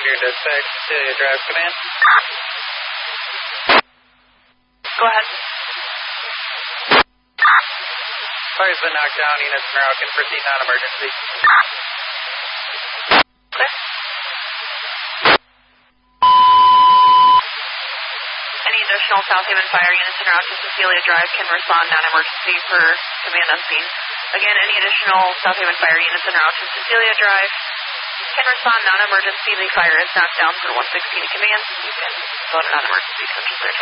Here, dispatch, Cecilia Drive, command. Go ahead. Fire's been knocked down, units now can proceed non-emergency. Clear. Any additional South Haven fire units en route to Cecilia Drive can respond non-emergency for command on scene. Again, any additional South Haven fire units en route to Cecilia Drive can respond non-emergency. The fire is knocked down for 116 command. You can go to non-emergency, Central Clear.